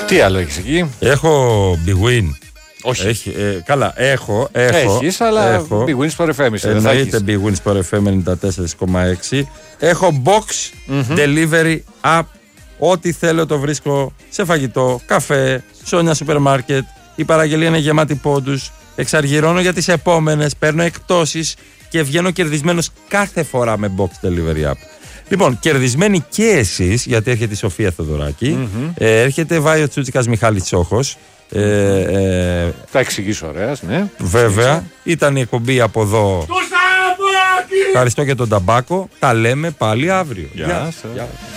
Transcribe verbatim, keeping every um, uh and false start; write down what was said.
Τι άλλο έχεις εκεί? Έχω Big Win. Όχι. Έχει, ε, καλά, έχω. έχω Έχεις, αλλά έχω. Big Win Sport εφ εμ. Εννοείται Big Win Sport εφ εμ ενενήντα τέσσερα κόμμα έξι. Έχω Box mm-hmm. Delivery App. Ό,τι θέλω το βρίσκω σε φαγητό, καφέ, σόνια σούπερ μάρκετ. Η παραγγελία είναι γεμάτη πόντους. Εξαργυρώνω για τις επόμενες. Παίρνω εκπτώσεις και βγαίνω κερδισμένος κάθε φορά με Box Delivery App. Λοιπόν, κερδισμένοι και εσείς, γιατί έρχεται η Σοφία Θεοδωράκη, mm-hmm. ε, έρχεται Βάιο Τσούτσικας Μιχάλης Τσόχος. Ε, ε, Θα εξηγήσω ωραία, ναι. Βέβαια, ήταν η εκπομπή από εδώ. Ευχαριστώ και τον Ταμπάκο. Τα λέμε πάλι αύριο. Γεια σας.